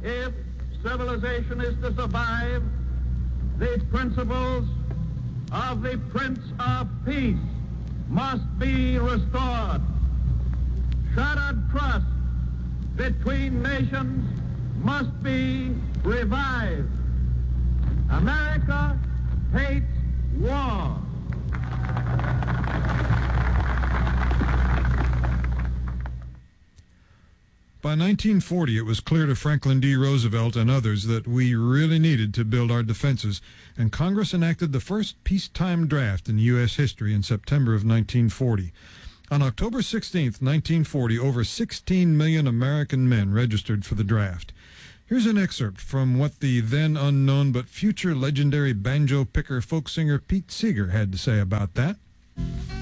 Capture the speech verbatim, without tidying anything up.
If civilization is to survive, the principles of the Prince of Peace must be restored. Shattered trust between nations must be revived. America hates war. By nineteen forty, it was clear to Franklin D. Roosevelt and others that we really needed to build our defenses, and Congress enacted the first peacetime draft in U S history in September of nineteen forty. On October sixteenth, nineteen forty, over sixteen million American men registered for the draft. Here's an excerpt from what the then unknown but future legendary banjo picker folk singer Pete Seeger had to say about that.